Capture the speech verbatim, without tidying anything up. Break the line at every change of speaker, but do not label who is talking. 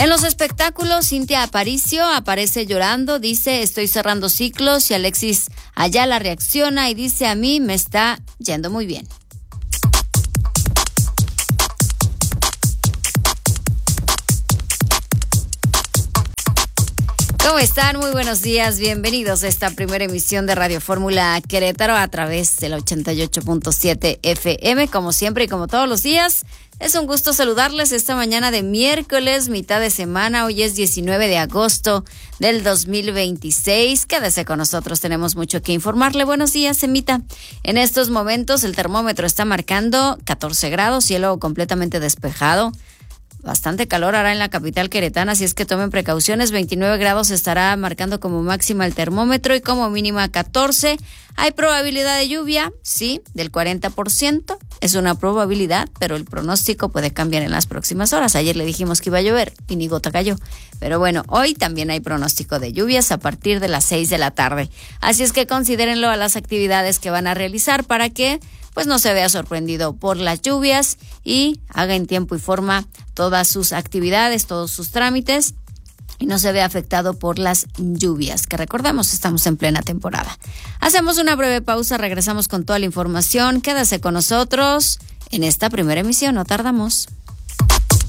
En los espectáculos, Cintia Aparicio aparece llorando, dice, estoy cerrando ciclos, y Alexis Ayala reacciona y dice, a mí me está yendo muy bien. ¿Cómo están? Muy buenos días, bienvenidos a esta primera emisión de Radio Fórmula Querétaro a través del ochenta y ocho punto siete F M. Como siempre y como todos los días, es un gusto saludarles esta mañana de miércoles, mitad de semana. Hoy es diecinueve de agosto del dos mil veintiséis. Quédese con nosotros, tenemos mucho que informarle. Buenos días, Emita. En estos momentos el termómetro está marcando catorce grados, cielo completamente despejado. Bastante calor hará en la capital queretana, así es que tomen precauciones. veintinueve grados estará marcando como máxima el termómetro y como mínima catorce. ¿Hay probabilidad de lluvia? Sí, del cuarenta por ciento. Es una probabilidad, pero el pronóstico puede cambiar en las próximas horas. Ayer le dijimos que iba a llover y ni gota cayó. Pero bueno, hoy también hay pronóstico de lluvias a partir de las seis de la tarde. Así es que considérenlo a las actividades que van a realizar para que pues no se vea sorprendido por las lluvias y haga en tiempo y forma todas sus actividades, todos sus trámites y no se vea afectado por las lluvias, que recordemos estamos en plena temporada. Hacemos una breve pausa, regresamos con toda la información. Quédase con nosotros en esta primera emisión, no tardamos.